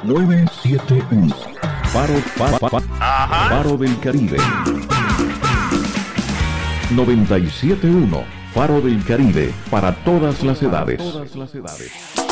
971 Faro del Caribe. 971 Faro del Caribe, para todas las edades.